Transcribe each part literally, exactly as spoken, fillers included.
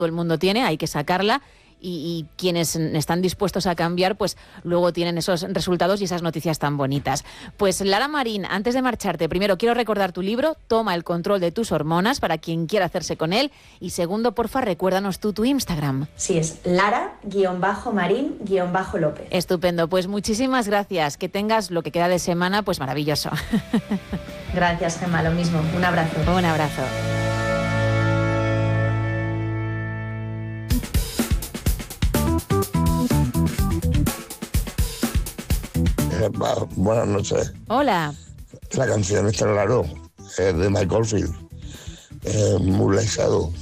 todo el mundo tiene, hay que sacarla. Y, y quienes están dispuestos a cambiar, pues luego tienen esos resultados y esas noticias tan bonitas. Pues Lara Marín, antes de marcharte, primero quiero recordar tu libro, Toma el control de tus hormonas, para quien quiera hacerse con él. Y segundo, porfa, recuérdanos tú tu Instagram. Sí, es Lara-Marín-López. Estupendo, pues muchísimas gracias. Que tengas lo que queda de semana, pues maravilloso. Gracias, Gemma, lo mismo. Un abrazo. Un abrazo. Buenas noches. Hola. La canción está claro, es de Mike Oldfield, eh, Moonlight Shadow,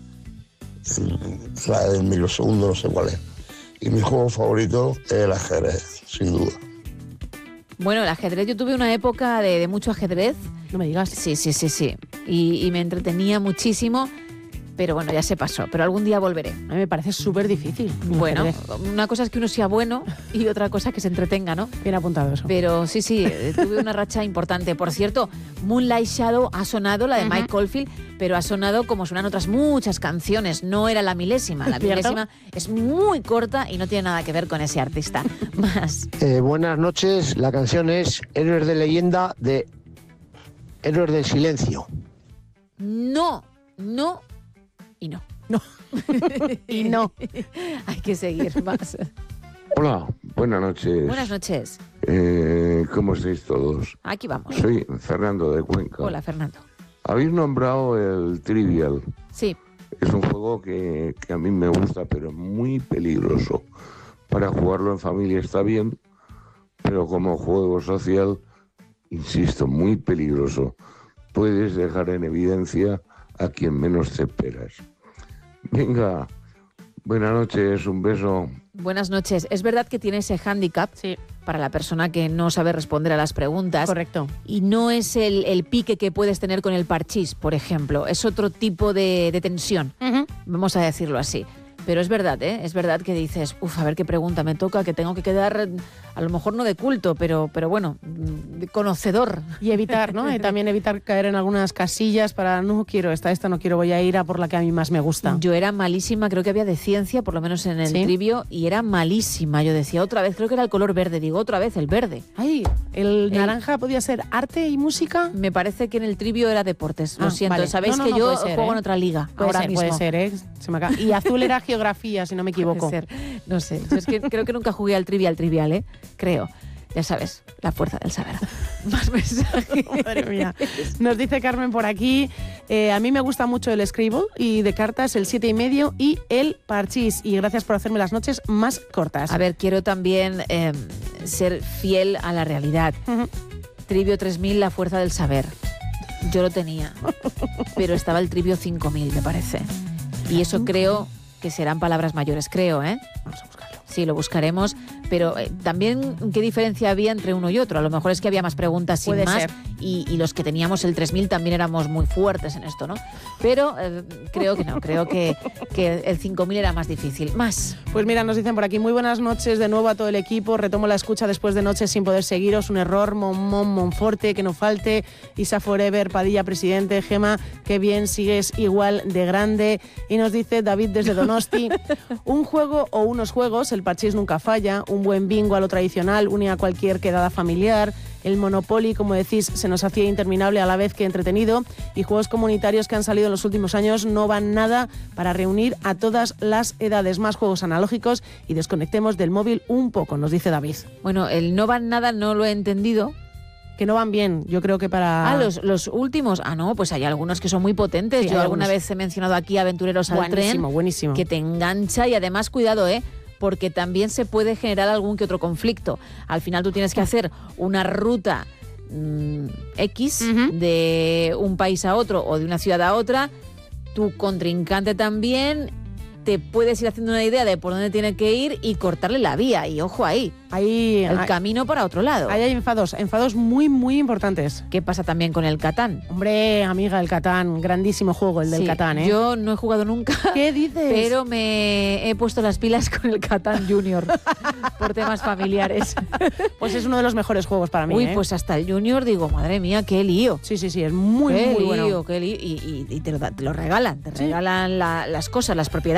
la del microsegundo, no sé cuál es. Y mi juego favorito es el ajedrez, sin duda. Bueno, el ajedrez, yo tuve una época de, de mucho ajedrez. No me digas. Sí, sí, sí, sí. Y, y me entretenía muchísimo. Pero bueno, ya se pasó, pero algún día volveré. A mí me parece súper difícil. Bueno, una cosa es que uno sea bueno y otra cosa que se entretenga, ¿no? Bien apuntado eso. Pero sí, sí, tuve una racha importante. Por cierto, Moonlight Shadow ha sonado, la de uh-huh. Mike Oldfield, pero ha sonado como suenan otras muchas canciones. No era la milésima. La milésima es muy corta y no tiene nada que ver con ese artista. Más. Eh, buenas noches, la canción es Héroes de Leyenda de Héroes del Silencio. No, no. Y no. No. y no. Hay que seguir más. Hola, buenas noches. Buenas noches. Eh, ¿Cómo estáis todos? Aquí vamos. Soy Fernando de Cuenca. Hola, Fernando. Habéis nombrado el Trivial. Sí. Es un juego que, que a mí me gusta, pero es muy peligroso. Para jugarlo en familia está bien, pero como juego social, insisto, muy peligroso. Puedes dejar en evidencia a quien menos te esperas. Venga, buenas noches, un beso. Buenas noches. Es verdad que tiene ese hándicap sí. para la persona que no sabe responder a las preguntas. Correcto. Y no es el, el pique que puedes tener con el parchís, por ejemplo. Es otro tipo de, de tensión, uh-huh. vamos a decirlo así. Pero es verdad, ¿eh? Es verdad que dices, uff, a ver qué pregunta me toca, que tengo que quedar, a lo mejor no de culto, pero, pero bueno, de conocedor. Y evitar, ¿no? Y también evitar caer en algunas casillas para, no quiero esta, esta no quiero, voy a ir a por la que a mí más me gusta. Yo era malísima, creo que había de ciencia, por lo menos en el ¿Sí? trivio, y era malísima. Yo decía, otra vez, creo que era el color verde, digo, otra vez el verde. Ay, ¿el naranja el... podía ser arte y música? Me parece que en el trivio era deportes, lo ah, siento. Vale. Sabéis no, no, que no, yo ser, juego ¿eh? en otra liga, puede ahora ser, mismo. Puede ser, ¿eh? Se me acaba... Y azul era geografía, si no me equivoco. Puede ser. No sé, es que creo que nunca jugué al trivial trivial, ¿eh? Creo. Ya sabes, la fuerza del saber. Más mensajes. Madre mía. Nos dice Carmen por aquí, eh, a mí me gusta mucho el Scrabble y de cartas el siete y medio y el parchís. Y gracias por hacerme las noches más cortas. A ver, quiero también eh, ser fiel a la realidad. Uh-huh. Trivio tres mil, la fuerza del saber. Yo lo tenía, pero estaba el Trivio cinco mil, me parece. Y eso creo que serán palabras mayores, creo, ¿eh? Vamos a buscarlo. Sí, lo buscaremos, pero eh, también qué diferencia había entre uno y otro. A lo mejor es que había más preguntas sin Puede más ser. Y, y los que teníamos el tres mil también éramos muy fuertes en esto, ¿no? Pero eh, creo que no, creo que, que el cinco mil era más difícil. Más. Pues mira, nos dicen por aquí, muy buenas noches de nuevo a todo el equipo. Retomo la escucha después de noches sin poder seguiros. Un error, Monmón, Monforte, que no falte. Isa Forever, Padilla, presidente. Gema, qué bien, sigues igual de grande. Y nos dice David desde Donosti, un juego o unos juegos, el parchís nunca falla, un buen bingo a lo tradicional, une a cualquier quedada familiar. El Monopoly, como decís, se nos hacía interminable a la vez que entretenido, y juegos comunitarios que han salido en los últimos años no van nada para reunir a todas las edades. Más juegos analógicos y desconectemos del móvil un poco, nos dice David. Bueno, el no van nada no lo he entendido. Que no van bien, yo creo que para... Ah, los, los últimos. Ah, no, pues hay algunos que son muy potentes. Sí, yo alguna algunos. vez he mencionado aquí Aventureros al buenísimo, tren. Buenísimo, que te engancha y además, cuidado, ¿eh? Porque también se puede generar algún que otro conflicto. Al final tú tienes que hacer una ruta mmm, X uh-huh. de un país a otro o de una ciudad a otra. Tu contrincante también, te puedes ir haciendo una idea de por dónde tiene que ir y cortarle la vía. Y ojo ahí, ahí el hay, camino para otro lado. Ahí hay enfados, enfados muy, muy importantes. ¿Qué pasa también con el Catán? Hombre, amiga, el Catán, grandísimo juego el del sí, Catán, ¿eh? Yo no he jugado nunca. ¿Qué dices? Pero me he puesto las pilas con el Catán Junior por temas familiares. Pues es uno de los mejores juegos para mí. Uy, ¿eh? pues hasta el Junior digo, madre mía, qué lío. Sí, sí, sí, es muy, qué muy lío, bueno. Qué lío, y, y, y te, lo, te lo regalan, te ¿Sí? regalan la, las cosas, las propiedades.